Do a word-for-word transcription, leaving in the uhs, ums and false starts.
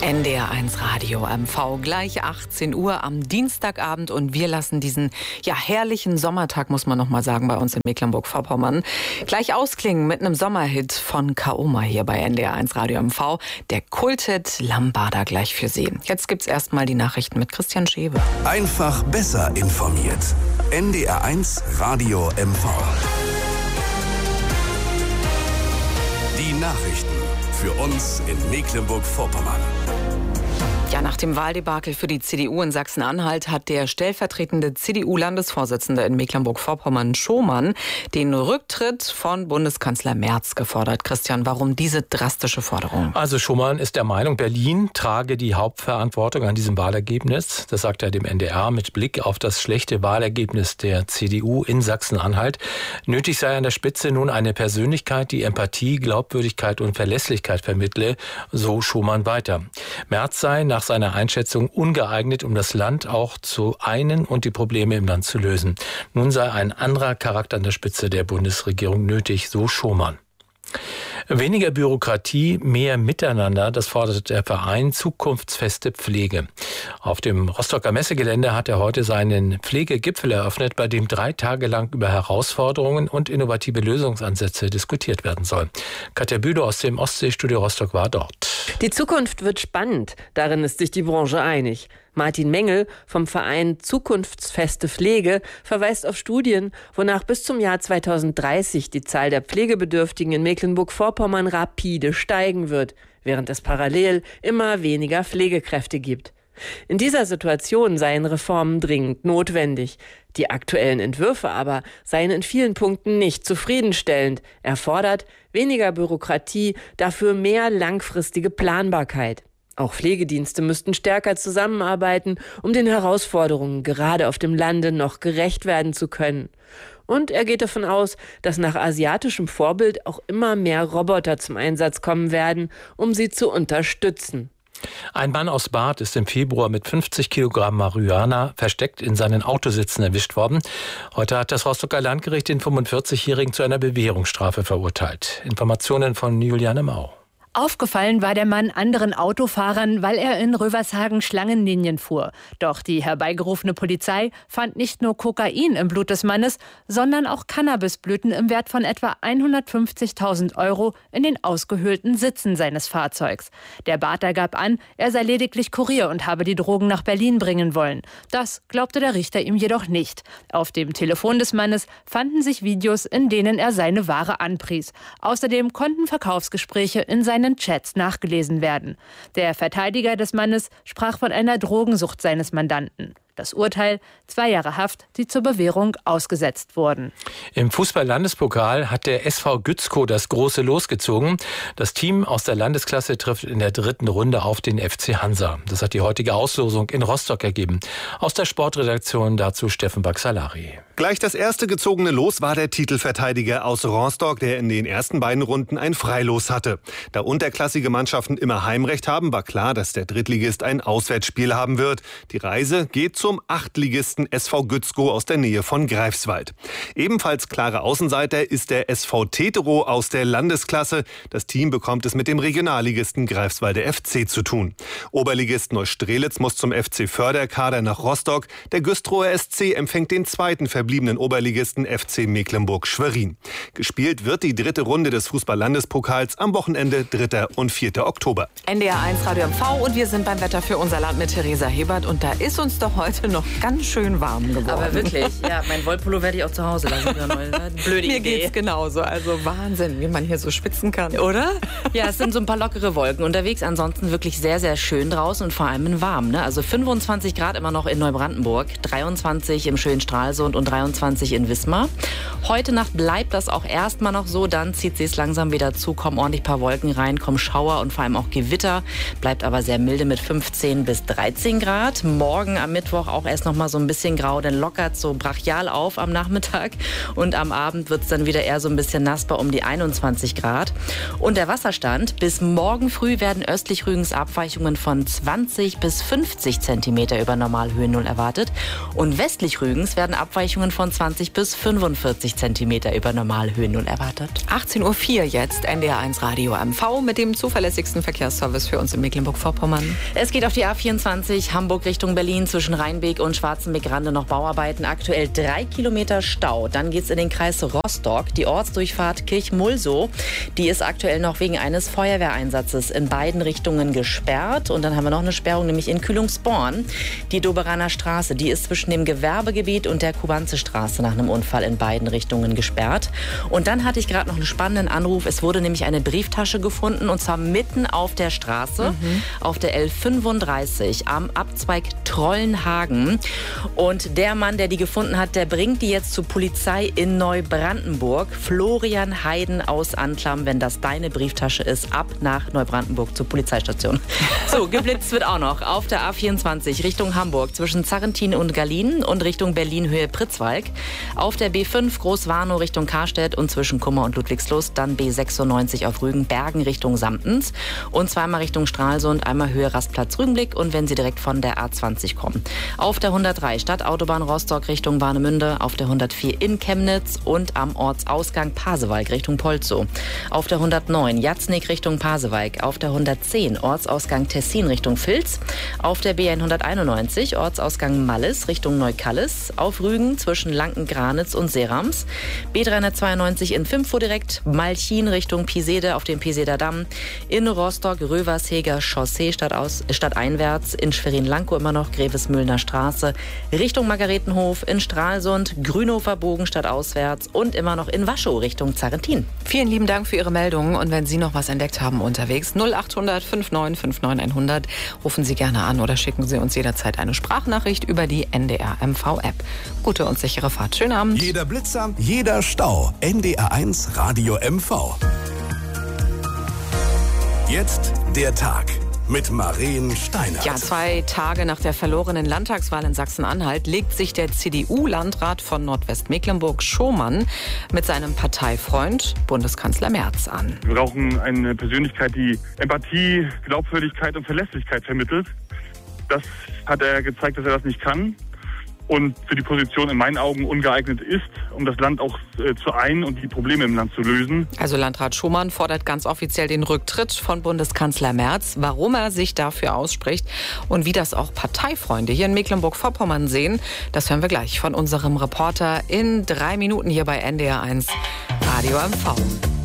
N D R eins Radio M V, gleich achtzehn Uhr am Dienstagabend und wir lassen diesen ja herrlichen Sommertag, muss man noch mal sagen, bei uns in Mecklenburg-Vorpommern gleich ausklingen mit einem Sommerhit von Kaoma hier bei N D R eins Radio M V, der Kulthit Lambada gleich für Sie. Jetzt gibt's erstmal die Nachrichten mit Christian Schewe. Einfach besser informiert. N D R eins Radio M V. Die Nachrichten für uns in Mecklenburg-Vorpommern. Ja, nach dem Wahldebakel für die C D U in Sachsen-Anhalt hat der stellvertretende C D U-Landesvorsitzende in Mecklenburg-Vorpommern, Schomann, den Rücktritt von Bundeskanzler Merz gefordert. Christian, warum diese drastische Forderung? Also Schomann ist der Meinung, Berlin trage die Hauptverantwortung an diesem Wahlergebnis. Das sagt er dem N D R mit Blick auf das schlechte Wahlergebnis der C D U in Sachsen-Anhalt. Nötig sei an der Spitze nun eine Persönlichkeit, die Empathie, Glaubwürdigkeit und Verlässlichkeit vermittle, so Schomann weiter. Merz sei nach seiner Einschätzung ungeeignet, um das Land auch zu einen und die Probleme im Land zu lösen. Nun sei ein anderer Charakter an der Spitze der Bundesregierung nötig, so Schomann. Weniger Bürokratie, mehr Miteinander, das fordert der Verein Zukunftsfeste Pflege. Auf dem Rostocker Messegelände hat er heute seinen Pflegegipfel eröffnet, bei dem drei Tage lang über Herausforderungen und innovative Lösungsansätze diskutiert werden soll. Katja Bülow aus dem Ostseestudio Rostock war dort. Die Zukunft wird spannend, darin ist sich die Branche einig. Martin Mengel vom Verein Zukunftsfeste Pflege verweist auf Studien, wonach bis zum Jahr zweitausenddreißig die Zahl der Pflegebedürftigen in Mecklenburg-Vorpommern rapide steigen wird, während es parallel immer weniger Pflegekräfte gibt. In dieser Situation seien Reformen dringend notwendig. Die aktuellen Entwürfe aber seien in vielen Punkten nicht zufriedenstellend. Er fordert weniger Bürokratie, dafür mehr langfristige Planbarkeit. Auch Pflegedienste müssten stärker zusammenarbeiten, um den Herausforderungen gerade auf dem Lande noch gerecht werden zu können. Und er geht davon aus, dass nach asiatischem Vorbild auch immer mehr Roboter zum Einsatz kommen werden, um sie zu unterstützen. Ein Mann aus Barth ist im Februar mit fünfzig Kilogramm Marihuana versteckt in seinen Autositzen erwischt worden. Heute hat das Rostocker Landgericht den fünfundvierzigjährigen zu einer Bewährungsstrafe verurteilt. Informationen von Juliane Mau. Aufgefallen war der Mann anderen Autofahrern, weil er in Rövershagen Schlangenlinien fuhr. Doch die herbeigerufene Polizei fand nicht nur Kokain im Blut des Mannes, sondern auch Cannabisblüten im Wert von etwa hundertfünfzigtausend Euro in den ausgehöhlten Sitzen seines Fahrzeugs. Der Barther gab an, er sei lediglich Kurier und habe die Drogen nach Berlin bringen wollen. Das glaubte der Richter ihm jedoch nicht. Auf dem Telefon des Mannes fanden sich Videos, in denen er seine Ware anpries. Außerdem konnten Verkaufsgespräche in seinen Chats nachgelesen werden. Der Verteidiger des Mannes sprach von einer Drogensucht seines Mandanten. Das Urteil: zwei Jahre Haft, die zur Bewährung ausgesetzt wurden. Im Fußball-Landespokal hat der S V Gützkow das große Los gezogen. Das Team aus der Landesklasse trifft in der dritten Runde auf den F C Hansa. Das hat die heutige Auslosung in Rostock ergeben. Aus der Sportredaktion dazu Steffen Baxalari. Gleich das erste gezogene Los war der Titelverteidiger aus Rostock, der in den ersten beiden Runden ein Freilos hatte. Da unterklassige Mannschaften immer Heimrecht haben, war klar, dass der Drittligist ein Auswärtsspiel haben wird. Die Reise geht zum zum Achtligisten S V Gützkow aus der Nähe von Greifswald. Ebenfalls klare Außenseiter ist der S V Teterow aus der Landesklasse. Das Team bekommt es mit dem Regionalligisten Greifswalder F C zu tun. Oberligist Neustrelitz muss zum F C Förderkader nach Rostock. Der Güstrower S C empfängt den zweiten verbliebenen Oberligisten F C Mecklenburg-Schwerin. Gespielt wird die dritte Runde des Fußball-Landespokals am Wochenende dritter und vierter Oktober. N D R eins Radio M V und wir sind beim Wetter für unser Land mit Theresa Hebert und da ist uns doch heute noch ganz schön warm geworden. Aber wirklich, ja, mein Wollpullo werde ich auch zu Hause lassen. Blöde Mir Idee. geht's genauso. Also Wahnsinn, wie man hier so schwitzen kann, oder? Ja, es sind so ein paar lockere Wolken unterwegs. Ansonsten wirklich sehr, sehr schön draußen und vor allem in warm. Ne? Also fünfundzwanzig Grad immer noch in Neubrandenburg, dreiundzwanzig im schönen Stralsund und dreiundzwanzig in Wismar. Heute Nacht bleibt das auch erstmal noch so. Dann zieht sie es langsam wieder zu, kommen ordentlich ein paar Wolken rein, kommen Schauer und vor allem auch Gewitter. Bleibt aber sehr milde mit fünfzehn bis dreizehn Grad. Morgen am Mittwoch Mittwoch auch erst noch mal so ein bisschen grau, denn lockert so brachial auf am Nachmittag. Und am Abend wird es dann wieder eher so ein bisschen nass bei um die einundzwanzig Grad. Und der Wasserstand: bis morgen früh werden östlich Rügens Abweichungen von zwanzig bis fünfzig Zentimeter über Normalhöhennull erwartet. Und westlich Rügens werden Abweichungen von zwanzig bis fünfundvierzig Zentimeter über Normalhöhennull erwartet. achtzehn Uhr vier jetzt, N D R eins Radio M V mit dem zuverlässigsten Verkehrsservice für uns in Mecklenburg-Vorpommern. Es geht auf die A vierundzwanzig Hamburg Richtung Berlin zwischen Rheinbeek und Schwarzenbeck-Rande noch Bauarbeiten. Aktuell drei Kilometer Stau. Dann geht es in den Kreis Rostock. Die Ortsdurchfahrt Kirch-Mulsow, die ist aktuell noch wegen eines Feuerwehreinsatzes in beiden Richtungen gesperrt. Und dann haben wir noch eine Sperrung, nämlich in Kühlungsborn. Die Doberaner Straße, die ist zwischen dem Gewerbegebiet und der Kubanze-Straße nach einem Unfall in beiden Richtungen gesperrt. Und dann hatte ich gerade noch einen spannenden Anruf. Es wurde nämlich eine Brieftasche gefunden, und zwar mitten auf der Straße, mhm. auf der L fünfunddreißig am Abzweig Trollenhagen. Und der Mann, der die gefunden hat, der bringt die jetzt zur Polizei in Neubrandenburg. Florian Heiden aus Anklam, wenn das deine Brieftasche ist, ab nach Neubrandenburg zur Polizeistation. So, geblitzt wird auch noch auf der A vierundzwanzig Richtung Hamburg zwischen Zarrentin und Galien und Richtung Berlin Höhe Pritzwalk. Auf der B fünf Groß-Warnow Richtung Karstedt und zwischen Kummer und Ludwigslust. Dann B sechsundneunzig auf Rügen Bergen Richtung Samtens und zweimal Richtung Stralsund, einmal Höhe Rastplatz Rügenblick und wenn Sie direkt von der A zwanzig kommen. Auf der hundertdrei Stadtautobahn Rostock Richtung Warnemünde, auf der hundertvier in Chemnitz und am Ortsausgang Pasewalk Richtung Polzow. Auf der hundertneun Jatznik Richtung Pasewalk, auf der hundertzehn Ortsausgang Tessin Richtung Vilz, auf der B hunderteinundneunzig Ortsausgang Malles Richtung Neukallis, auf Rügen zwischen Lanken-Granitz und Serams, B dreihundertzweiundneunzig in Fimfo direkt, Malchin Richtung Pisede auf dem Piseder Damm, in Rostock Röversheger Chaussee stadtaus, stadteinwärts, in Schwerin-Lankow immer noch Grevesmühlner Straße, Richtung Margaretenhof, in Stralsund Grünhofer Bogen stadtauswärts und immer noch in Waschow Richtung Zarrentin. Vielen lieben Dank für Ihre Meldungen und wenn Sie noch was entdeckt haben unterwegs, null achthundert neunundfünfzig neunundfünfzig hundert, rufen Sie gerne an oder schicken Sie uns jederzeit eine Sprachnachricht über die N D R M V-App. Gute und sichere Fahrt. Schönen Abend. Jeder Blitzer, jeder Stau. N D R eins Radio M V. Jetzt der Tag mit Maren Steinert. Ja, zwei Tage nach der verlorenen Landtagswahl in Sachsen-Anhalt legt sich der C D U-Landrat von Nordwestmecklenburg Schomann mit seinem Parteifreund Bundeskanzler Merz an. Wir brauchen eine Persönlichkeit, die Empathie, Glaubwürdigkeit und Verlässlichkeit vermittelt. Das hat er gezeigt, dass er das nicht kann. Und für die Position in meinen Augen ungeeignet ist, um das Land auch äh, zu ein- und die Probleme im Land zu lösen. Also Landrat Schomann fordert ganz offiziell den Rücktritt von Bundeskanzler Merz. Warum er sich dafür ausspricht und wie das auch Parteifreunde hier in Mecklenburg-Vorpommern sehen, das hören wir gleich von unserem Reporter in drei Minuten hier bei N D R eins Radio M V.